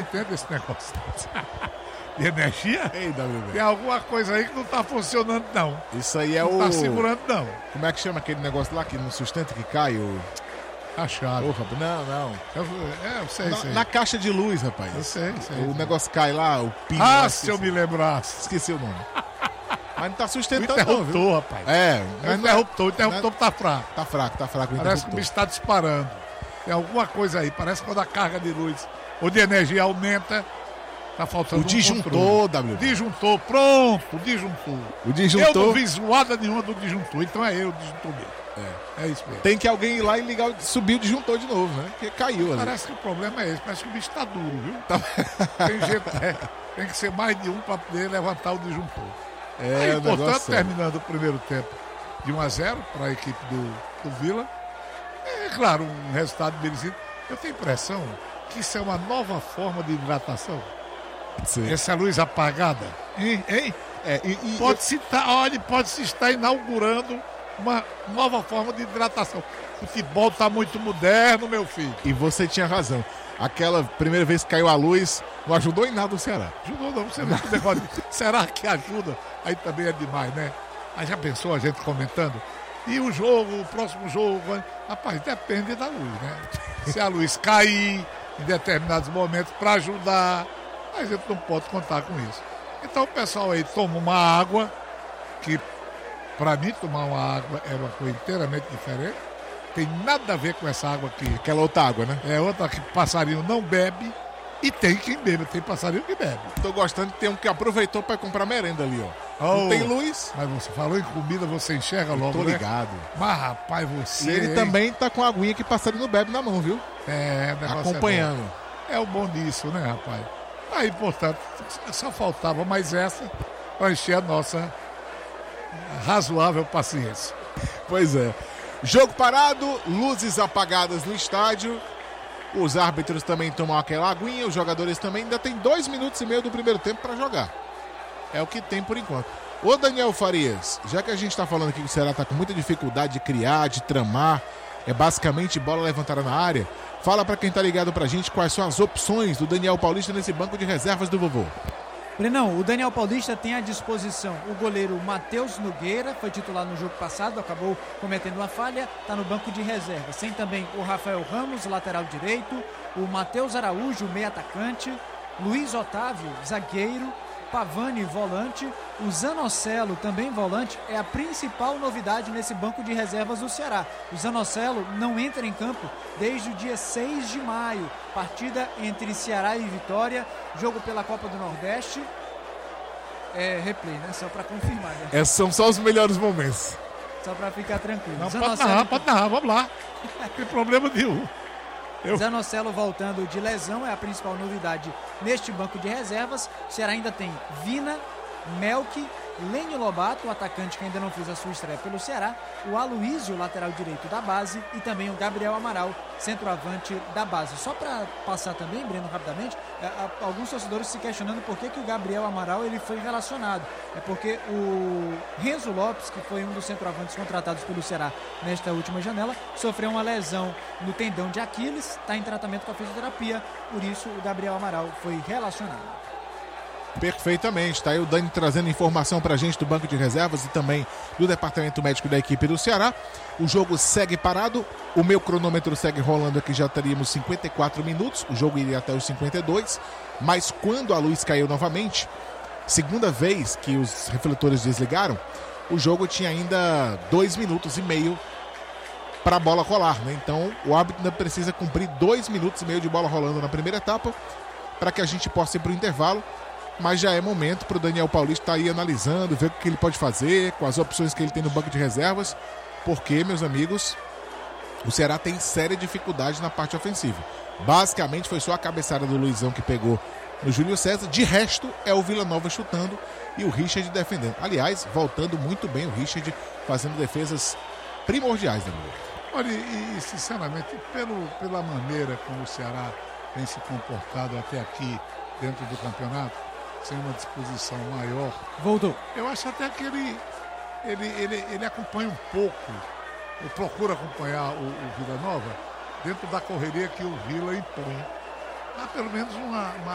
entendo esse negócio de energia. Ei, WB. Tem alguma coisa aí que não tá funcionando, não. Isso aí é não o... tá segurando, não. Como é que chama aquele negócio lá que não sustenta, que cai? A chave. Não. Eu sei. Na caixa de luz, rapaz. Eu sei. O negócio cai lá, o pino. Se eu me lembrasse. Esqueci o nome. Mas não tá sustentando, o interruptor, não, rapaz. Mas o interruptor tá fraco. Tá fraco. Parece que o bicho tá disparando. Tem alguma coisa aí. Parece que quando a carga de luz ou de energia aumenta, tá faltando o disjuntor, WB. Disjuntor, pronto, disjuntor. O disjuntor. Eu não vi zoada nenhuma do disjuntor, então é eu o disjuntor mesmo. É isso mesmo. Tem que alguém ir lá e ligar, subir o disjuntor de novo, né? Porque caiu ali. Parece que o problema é esse. Parece que o bicho tá duro, viu? Tem gente, tem que ser mais de um para poder levantar o disjuntor. Aí, portanto, terminando o primeiro tempo de 1-0 para a equipe do Vila. É claro, um resultado merecido. Eu tenho a impressão que isso é uma nova forma de hidratação. Sim. Essa luz apagada. Hein? Pode-se estar inaugurando uma nova forma de hidratação. O futebol está muito moderno, meu filho. E você tinha razão. Aquela primeira vez que caiu a luz, não ajudou em nada o Ceará. Ajudou não, você não negócio de... Será que ajuda? Aí também é demais, né? Aí já pensou a gente comentando? E o jogo, o próximo jogo? Rapaz, depende da luz, né? Se a luz cair em determinados momentos para ajudar, a gente não pode contar com isso. Então o pessoal aí toma uma água que... Para mim, tomar uma água é uma coisa inteiramente diferente. Tem nada a ver com essa água aqui. Aquela outra água, né? É outra que passarinho não bebe e tem quem bebe. Tem passarinho que bebe. Tô gostando de ter um que aproveitou para comprar merenda ali, ó. Não tem luz. Mas você falou em comida, você enxerga logo, tô ligado. Né? Mas, rapaz, você... E ele também tá com a aguinha que passarinho não bebe na mão, viu? O negócio acompanhando. É o bom disso, né, rapaz? Aí, portanto, só faltava mais essa para encher a nossa... razoável paciência. Pois é. Jogo parado, luzes apagadas no estádio. Os árbitros também tomam aquela aguinha. Os jogadores também. Ainda tem 2 minutos e meio do primeiro tempo para jogar. É o que tem por enquanto. Ô Daniel Farias, já que a gente está falando aqui que o Ceará está com muita dificuldade de criar, de tramar, é basicamente bola levantada na área. Fala para quem tá ligado pra gente quais são as opções do Daniel Paulista nesse banco de reservas do vovô. Brenão, o Daniel Paulista tem à disposição o goleiro Matheus Nogueira, foi titular no jogo passado, acabou cometendo uma falha, está no banco de reservas. Tem também o Rafael Ramos, lateral direito, o Matheus Araújo, meio atacante, Luiz Otávio, zagueiro, Pavani, volante, o Zanocelo, também volante, é a principal novidade nesse banco de reservas do Ceará. O Zanocelo não entra em campo desde o dia 6 de maio, partida entre Ceará e Vitória, jogo pela Copa do Nordeste. Replay, né? Só para confirmar. Né? São só os melhores momentos. Só para ficar tranquilo. Não, pode narrar, vamos lá. Não tem problema nenhum. Zanocelo voltando de lesão é a principal novidade neste banco de reservas. O Ceará ainda tem Vina, Melk, Lênio Lobato, o atacante que ainda não fez a sua estreia pelo Ceará, o Aloísio, lateral direito da base, e também o Gabriel Amaral, centroavante da base. Só para passar também, Breno, rapidamente, alguns torcedores se questionando por que o Gabriel Amaral ele foi relacionado. É porque o Renzo Lopes, que foi um dos centroavantes contratados pelo Ceará nesta última janela, sofreu uma lesão no tendão de Aquiles, está em tratamento com a fisioterapia, por isso o Gabriel Amaral foi relacionado. Perfeitamente, tá aí o Dani trazendo informação pra gente do banco de reservas e também do departamento médico da equipe do Ceará. O jogo segue parado, o meu cronômetro segue rolando aqui, já teríamos 54 minutos, o jogo iria até os 52, mas quando a luz caiu novamente, segunda vez que os refletores desligaram, o jogo tinha ainda 2 minutos e meio para a bola rolar, né? Então o árbitro ainda precisa cumprir 2 minutos e meio de bola rolando na primeira etapa para que a gente possa ir para o intervalo. Mas já é momento para o Daniel Paulista estar aí analisando, ver o que ele pode fazer, com as opções que ele tem no banco de reservas, porque, meus amigos, o Ceará tem séria dificuldade na parte ofensiva. Basicamente foi só a cabeçada do Luizão que pegou no Júlio César, de resto é o Vila Nova chutando e o Richard defendendo. Aliás, voltando muito bem o Richard, fazendo defesas primordiais da bola. Olha, e sinceramente, pela maneira como o Ceará tem se comportado até aqui dentro do campeonato, sem uma disposição maior. Voltou. Eu acho até que ele acompanha um pouco, ou procura acompanhar o Vila Nova dentro da correria que o Vila impõe. Há pelo menos uma